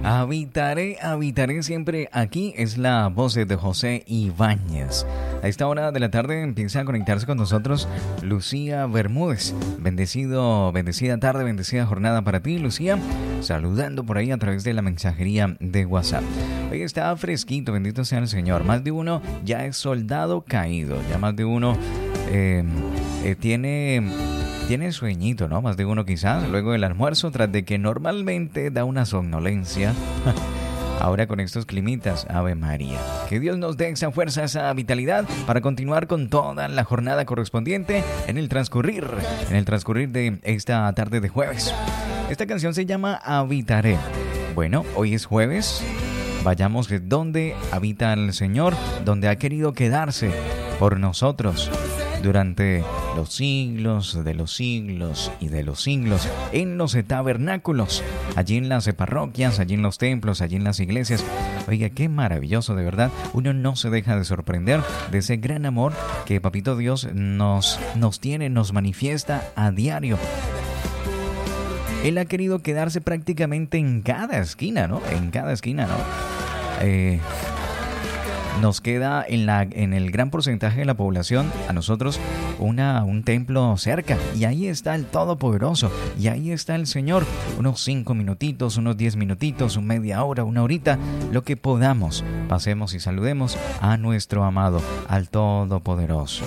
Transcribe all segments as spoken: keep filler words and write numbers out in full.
Habitaré, habitaré siempre aquí, es la voz de José Ibáñez. A esta hora de la tarde empieza a conectarse con nosotros Lucía Bermúdez. Bendecido, bendecida tarde, bendecida jornada para ti, Lucía. Saludando por ahí a través de la mensajería de WhatsApp. Hoy está fresquito, bendito sea el Señor. Más de uno ya es soldado caído. Ya más de uno eh, eh, tiene... Tiene sueñito, ¿no? Más de uno quizás, luego del almuerzo, tras de que normalmente da una somnolencia. Ahora con estos climitas, Ave María. Que Dios nos dé esa fuerza, esa vitalidad para continuar con toda la jornada correspondiente en el transcurrir, en el transcurrir de esta tarde de jueves. Esta canción se llama Habitaré. Bueno, hoy es jueves. Vayamos de donde habita el Señor, donde ha querido quedarse por nosotros durante los siglos de los siglos y de los siglos, en los tabernáculos, allí en las parroquias, allí en los templos, allí en las iglesias. Oiga, qué maravilloso, de verdad. Uno no se deja de sorprender de ese gran amor que Papito Dios nos, nos tiene, nos manifiesta a diario. Él ha querido quedarse prácticamente en cada esquina, ¿no? En cada esquina, ¿no? Eh... Nos queda en, la, en el gran porcentaje de la población, a nosotros, una, un templo cerca. Y ahí está el Todopoderoso. Y ahí está el Señor. Unos cinco minutitos, unos diez minutitos, una media hora, una horita. Lo que podamos. Pasemos y saludemos a nuestro amado, al Todopoderoso.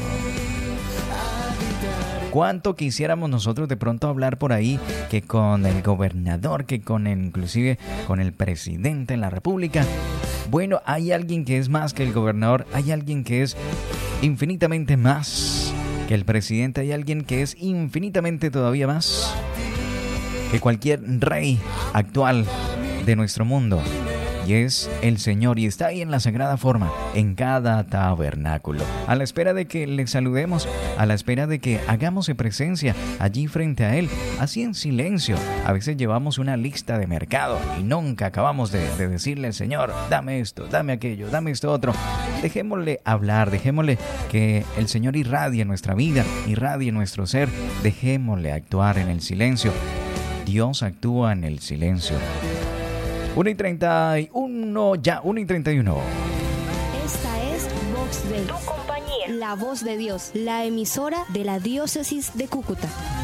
¿Cuánto quisiéramos nosotros de pronto hablar por ahí que con el gobernador, que con el, inclusive con el presidente de la República? Bueno, hay alguien que es más que el gobernador, hay alguien que es infinitamente más que el presidente, hay alguien que es infinitamente todavía más que cualquier rey actual de nuestro mundo. Y es el Señor, y está ahí en la sagrada forma, en cada tabernáculo, a la espera de que le saludemos, a la espera de que hagamos de presencia allí frente a Él, así en silencio. A veces llevamos una lista de mercado y nunca acabamos de, de decirle al Señor, dame esto, dame aquello, dame esto otro. Dejémosle hablar, dejémosle que el Señor irradie nuestra vida, irradie nuestro ser, dejémosle actuar en el silencio. Dios actúa en el silencio. una y treinta y uno, ya, una y treinta y uno. Esta es Vox de tu compañía, la voz de Dios, la emisora de la diócesis de Cúcuta.